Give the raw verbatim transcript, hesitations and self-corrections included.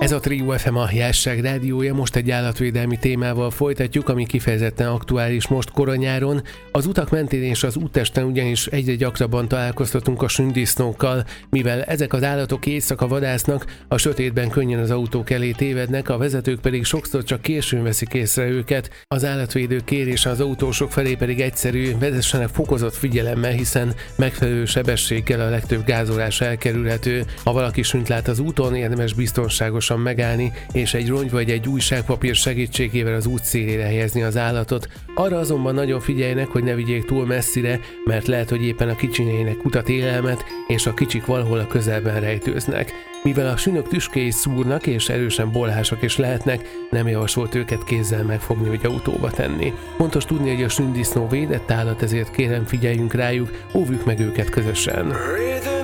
Ez a Trio ef em, a Jásság rádiója. Most egy állatvédelmi témával folytatjuk, ami kifejezetten aktuális most koronyáron. Az utak mentén és az úttesten ugyanis egyre gyakrabban találkoztatunk a sündisznókkal, mivel ezek az állatok éjszaka vadásznak, a sötétben könnyen az autók elé tévednek, a vezetők pedig sokszor csak későn veszik észre őket. Az állatvédők kérése az autósok felé pedig egyszerű: vezessenek fokozott figyelemmel, hiszen megfelelő sebességgel a legtöbb gázolás elkerülhető. Ha valaki sünt lát az úton, érdemes biztonságosan megállni, és egy rongy vagy egy újságpapír segítségével az út szélére helyezni az állatot. Arra azonban nagyon figyeljenek, hogy ne vigyék túl messzire, mert lehet, hogy éppen a kicsinyeinek kutat élelmet, és a kicsik valahol a közelben rejtőznek. Mivel a sünök tüskéi szúrnak és erősen bolhásak is lehetnek, nem javasolt őket kézzel megfogni vagy autóba tenni. Fontos tudni, hogy a sündisznó védett állat, ezért kérem, figyeljünk rájuk, óvjuk meg őket közösen.